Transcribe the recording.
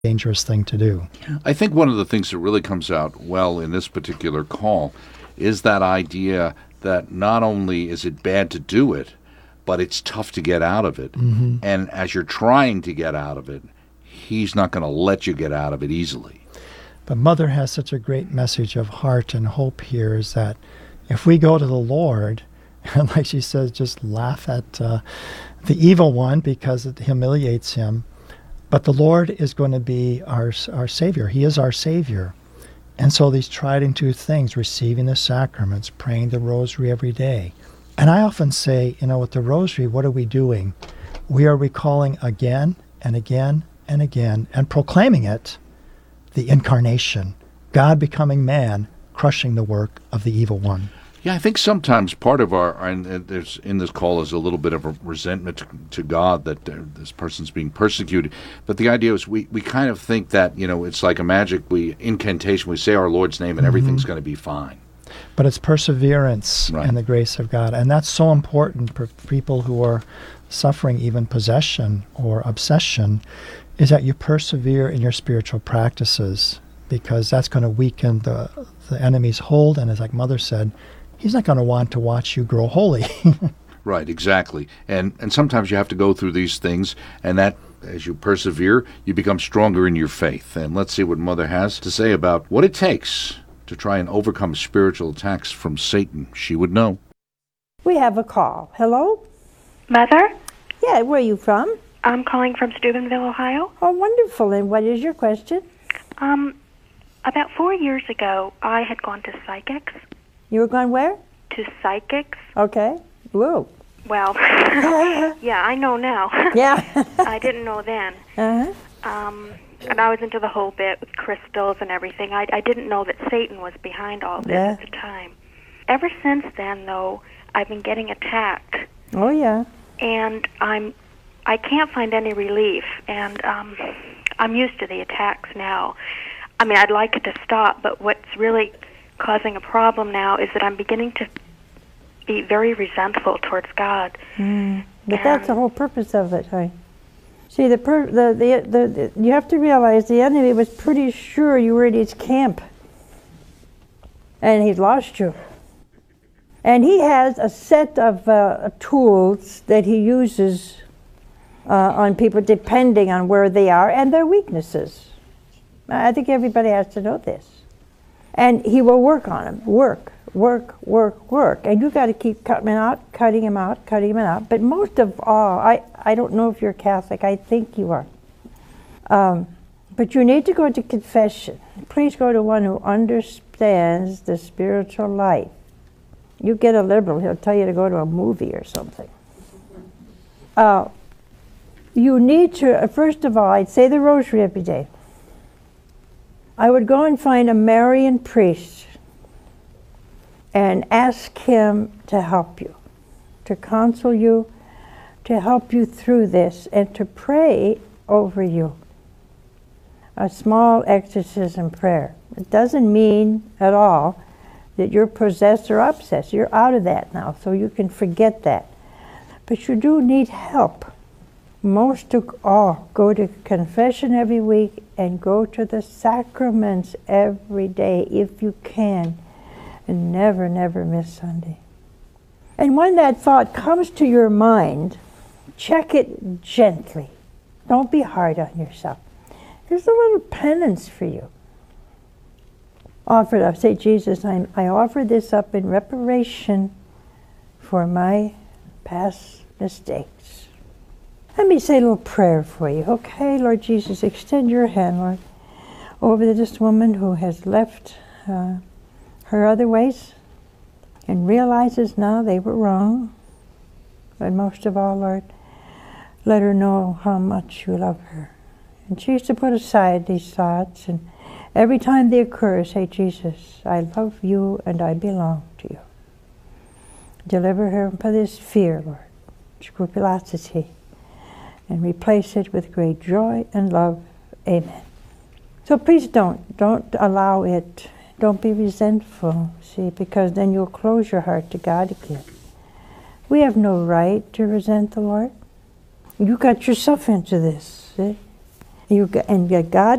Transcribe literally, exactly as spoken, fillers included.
dangerous thing to do. I think one of the things that really comes out well in this particular call is that idea that not only is it bad to do it, but it's tough to get out of it. Mm-hmm. And as you're trying to get out of it, he's not going to let you get out of it easily. But Mother has such a great message of heart and hope here, is that if we go to the Lord, and like she says, just laugh at uh, the evil one because it humiliates him, but the Lord is going to be our our Savior. He is our Savior. And so these tried and true things, receiving the sacraments, praying the rosary every day. And I often say, you know, with the rosary, what are we doing? We are recalling again and again and again and proclaiming it, the incarnation, God becoming man, crushing the work of the evil one. Yeah, I think sometimes part of our, and there's in this call is a little bit of a resentment to, to God that uh, this person's being persecuted. But the idea is we, we kind of think that, you know, it's like a magic we incantation. We say our Lord's name and mm-hmm. everything's going to be fine. But it's perseverance right. in the grace of God. And that's so important for people who are suffering even possession or obsession, is that you persevere in your spiritual practices, because that's going to weaken the, the enemy's hold. And as like Mother said, he's not going to want to watch you grow holy. Right, exactly. And and sometimes you have to go through these things, and that, as you persevere, you become stronger in your faith. And let's see what Mother has to say about what it takes to try and overcome spiritual attacks from Satan. She would know. We have a call. Hello? Mother? Yeah, where are you from? I'm calling from Steubenville, Ohio. Oh, wonderful. And what is your question? Um, about four years ago, I had gone to psychics. You were going where? To psychics. Okay. Whoa. Well, yeah, I know now. Yeah. I didn't know then. Uh-huh. Um, and I was into the whole bit with crystals and everything. I, I didn't know that Satan was behind all this yeah. at the time. Ever since then, though, I've been getting attacked. Oh, yeah. And I'm, I can't find any relief. And um, I'm used to the attacks now. I mean, I'd like it to stop, but what's really causing a problem now is that I'm beginning to be very resentful towards God. Mm. But and that's the whole purpose of it, huh? See, the, per, the, the, the, the you have to realize the enemy was pretty sure you were in his camp. And he'd lost you. And he has a set of uh, tools that he uses uh, on people depending on where they are and their weaknesses. I think everybody has to know this. And he will work on them. Work, work, work, work. And you've got to keep cutting him out, cutting him out, cutting him out. But most of all, I, I don't know if you're Catholic. I think you are. Um, but you need to go to confession. Please go to one who understands the spiritual life. You get a liberal, he'll tell you to go to a movie or something. Uh, you need to, first of all, I'd say the rosary every day. I would go and find a Marian priest and ask him to help you, to counsel you, to help you through this, and to pray over you. A small exorcism prayer. It doesn't mean at all that you're possessed or obsessed. You're out of that now, so you can forget that. But you do need help. Most of all, go to confession every week and go to the sacraments every day if you can. And never, never miss Sunday. And when that thought comes to your mind, check it gently. Don't be hard on yourself. Here's a little penance for you. Offer it up. Say, Jesus, I, I offer this up in reparation for my past mistakes. Let me say a little prayer for you, okay? Lord Jesus, extend your hand, Lord, over this woman who has left uh, her other ways and realizes now they were wrong. But most of all, Lord, let her know how much you love her. And she used to put aside these thoughts, and every time they occur, say, Jesus, I love you and I belong to you. Deliver her from this fear, Lord, scrupulosity, and replace it with great joy and love. Amen. So please don't, don't allow it. Don't be resentful, see, because then you'll close your heart to God again. We have no right to resent the Lord. You got yourself into this, see? You g- and God